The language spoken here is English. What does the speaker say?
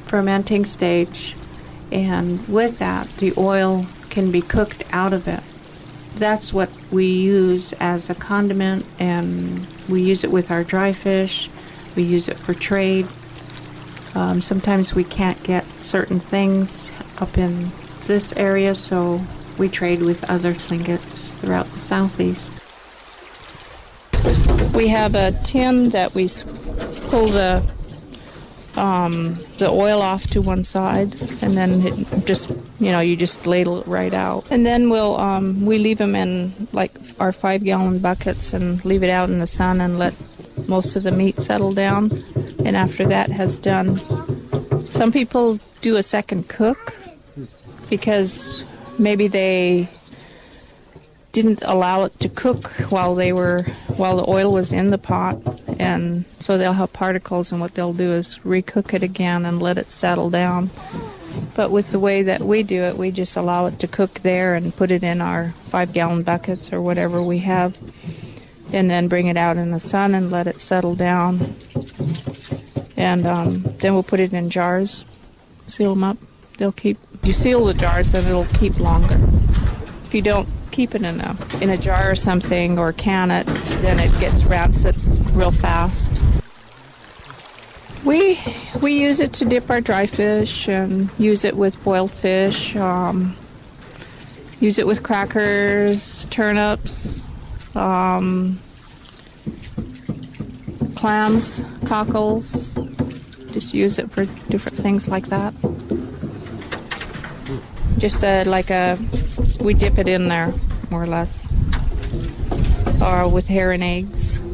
fermenting stage, and with that, the oil can be cooked out of it. That's what we use as a condiment, and we use it with our dry fish. We use it for trade. Sometimes we can't get certain things up in this area, so we trade with other Tlinget's throughout the southeast. We have a tin that we pull the oil off to one side, and then you just ladle it right out. And then we leave them in like our 5-gallon buckets and leave it out in the sun and let most of the meat settle down. And after that has done, some people do a second cook because maybe they didn't allow it to cook while the oil was in the pot, and so they'll have particles, and what they'll do is recook it again and let it settle down. But with the way that we do it, we just allow it to cook there and put it in our 5-gallon buckets or whatever we have, and then bring it out in the sun and let it settle down. And then we'll put it in jars, seal them up. If you seal the jars, then it'll keep longer. If you don't keep it in a jar or something, or can it, then it gets rancid real fast. We use it to dip our dry fish, and use it with boiled fish, use it with crackers, turnips, clams, cockles. Just use it for different things like that. Just we dip it in there, more or less. Or with herring eggs.